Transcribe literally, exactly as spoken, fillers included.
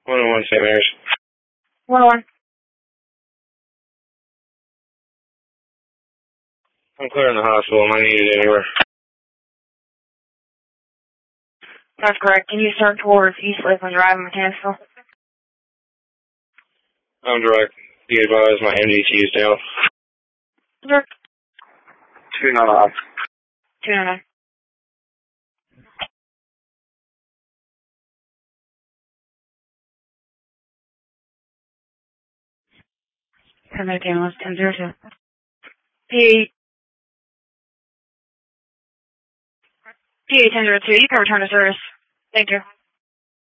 one oh one Saint Mary's. one oh one. I'm clearing the hospital. Am I needed anywhere? That's correct. Can you start towards East Lakeland Drive in Mechanicsville? I'm direct. Be advised, my M D T is down. Sure. two nine nine. two nine nine. Paramedic ambulance ten zero two. P A ten zero two, you can return to service. Thank you.